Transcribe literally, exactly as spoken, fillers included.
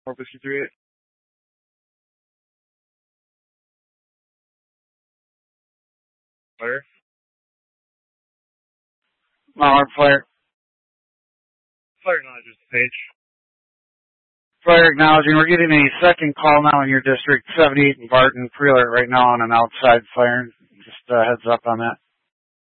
four whiskey three eight. Fire. Mallard Fire. Fire acknowledges the page. Fire acknowledging. We're getting a second call now in your district, seventy-eight and Barton. Pre-alert right now on an outside fire. Just uh, heads up on that.